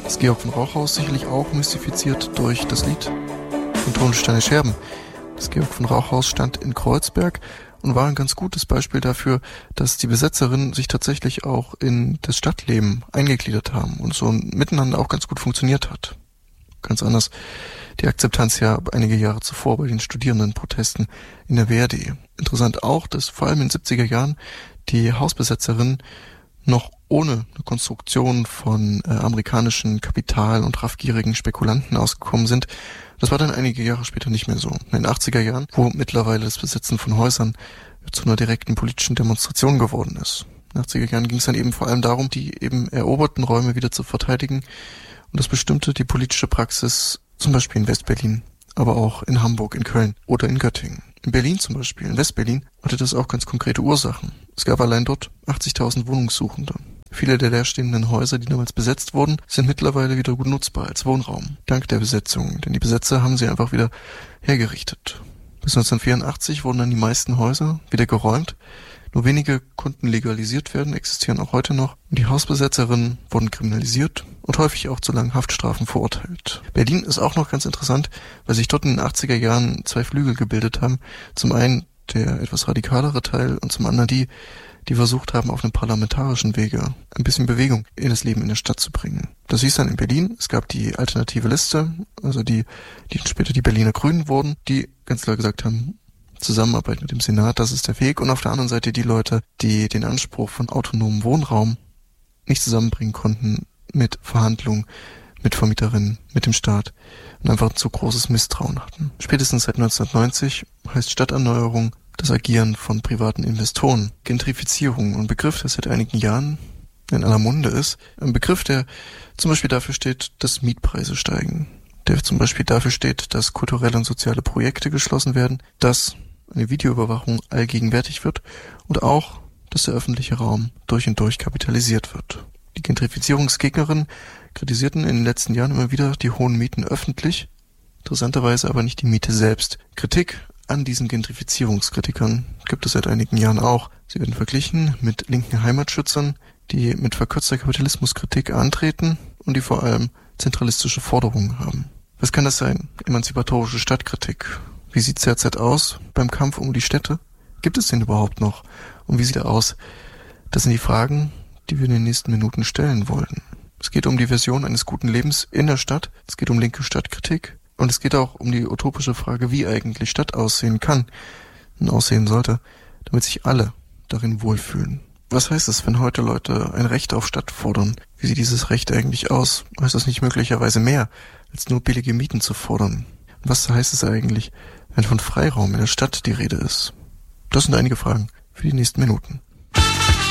Das Georg von Rauchhaus sicherlich auch mystifiziert durch das Lied von Tonsteine Scherben. Das Georg von Rauchhaus stand in Kreuzberg und war ein ganz gutes Beispiel dafür, dass die Besetzerinnen sich tatsächlich auch in das Stadtleben eingegliedert haben und so miteinander auch ganz gut funktioniert hat. Ganz anders die Akzeptanz ja einige Jahre zuvor bei den Studierendenprotesten in der WRD. Interessant auch, dass vor allem in den 70er Jahren die Hausbesetzerinnen noch ohne eine Konstruktion von amerikanischen Kapital- und raffgierigen Spekulanten ausgekommen sind. Das war dann einige Jahre später nicht mehr so. In den 80er Jahren, wo mittlerweile das Besetzen von Häusern zu einer direkten politischen Demonstration geworden ist. In den 80er Jahren ging es dann eben vor allem darum, die eben eroberten Räume wieder zu verteidigen. Und das bestimmte die politische Praxis zum Beispiel in Westberlin, aber auch in Hamburg, in Köln oder in Göttingen. In Berlin zum Beispiel, in Westberlin, hatte das auch ganz konkrete Ursachen. Es gab allein dort 80.000 Wohnungssuchende. Viele der leerstehenden Häuser, die damals besetzt wurden, sind mittlerweile wieder gut nutzbar als Wohnraum. Dank der Besetzung, denn die Besetzer haben sie einfach wieder hergerichtet. Bis 1984 wurden dann die meisten Häuser wieder geräumt. Nur wenige konnten legalisiert werden, existieren auch heute noch. Und die Hausbesetzerinnen wurden kriminalisiert und häufig auch zu langen Haftstrafen verurteilt. Berlin ist auch noch ganz interessant, weil sich dort in den 80er Jahren zwei Flügel gebildet haben. Zum einen der etwas radikalere Teil und zum anderen die versucht haben, auf einem parlamentarischen Wege ein bisschen Bewegung in das Leben in der Stadt zu bringen. Das hieß dann in Berlin, es gab die alternative Liste, also die später die Berliner Grünen wurden, die ganz klar gesagt haben, Zusammenarbeit mit dem Senat, das ist der Weg. Und auf der anderen Seite die Leute, die den Anspruch von autonomem Wohnraum nicht zusammenbringen konnten mit Verhandlungen, mit Vermieterinnen, mit dem Staat und einfach ein zu großes Misstrauen hatten. Spätestens seit 1990 heißt Stadterneuerung das Agieren von privaten Investoren. Gentrifizierung, ein Begriff, der seit einigen Jahren in aller Munde ist. Ein Begriff, der zum Beispiel dafür steht, dass Mietpreise steigen. Der zum Beispiel dafür steht, dass kulturelle und soziale Projekte geschlossen werden, dass eine Videoüberwachung allgegenwärtig wird und auch, dass der öffentliche Raum durch und durch kapitalisiert wird. Die Gentrifizierungsgegnerinnen kritisierten in den letzten Jahren immer wieder die hohen Mieten öffentlich, interessanterweise aber nicht die Miete selbst. Kritik an diesen Gentrifizierungskritikern gibt es seit einigen Jahren auch. Sie werden verglichen mit linken Heimatschützern, die mit verkürzter Kapitalismuskritik antreten und die vor allem zentralistische Forderungen haben. Was kann das sein? Emanzipatorische Stadtkritik. Wie sieht es derzeit aus beim Kampf um die Städte? Gibt es den überhaupt noch? Und wie sieht er aus? Das sind die Fragen, die wir in den nächsten Minuten stellen wollen. Es geht um die Version eines guten Lebens in der Stadt. Es geht um linke Stadtkritik. Und es geht auch um die utopische Frage, wie eigentlich Stadt aussehen kann und aussehen sollte, damit sich alle darin wohlfühlen. Was heißt es, wenn heute Leute ein Recht auf Stadt fordern? Wie sieht dieses Recht eigentlich aus? Heißt das nicht möglicherweise mehr, als nur billige Mieten zu fordern? Und was heißt es eigentlich, wenn von Freiraum in der Stadt die Rede ist? Das sind einige Fragen für die nächsten Minuten.